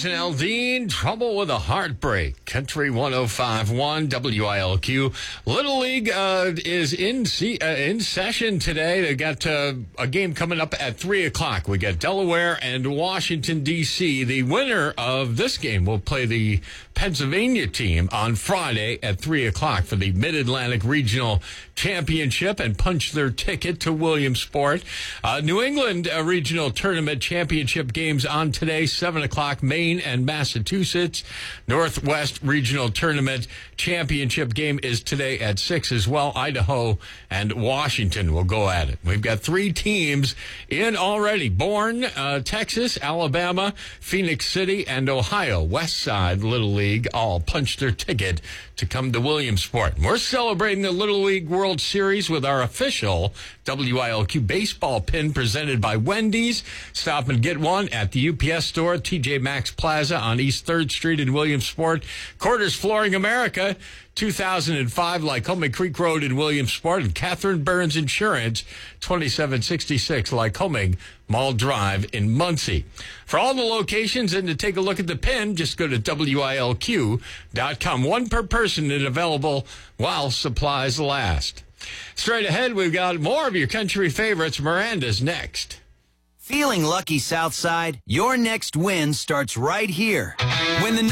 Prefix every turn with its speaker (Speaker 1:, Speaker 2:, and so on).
Speaker 1: Jason Aldean, Trouble with a Heartbreak. Country 105.1 WILQ. Little League is in session today. They got a game coming up at 3 o'clock. We got Delaware and Washington, D.C. The winner of this game will play the Pennsylvania team on Friday at 3 o'clock for the Mid-Atlantic Regional Championship and punch their ticket to Williamsport. New England Regional Tournament Championship games on today, 7 o'clock, Maine and Massachusetts. Northwest Regional Tournament Championship game is today at 6 as well. Idaho and Washington will go at it. We've got 3 teams in already. Bourne, Texas, Alabama, Phoenix City, and Ohio. West Side Little League all punched their ticket to come to Williamsport. We're celebrating the Little League World Series with our official WILQ baseball pin presented by Wendy's. Stop and get one at the UPS store, TJ Maxx Plaza on East 3rd Street in Williamsport. Quarters Flooring America, 2005 Lycoming Creek Road in Williamsport, and Catherine Burns Insurance, 2766 Lycoming Mall Drive in Muncie. For all the locations and to take a look at the pin, just go to WILQ.com. One per person and available while supplies last. Straight ahead, we've got more of your country favorites. Miranda's next.
Speaker 2: Feeling lucky, Southside? Your next win starts right here.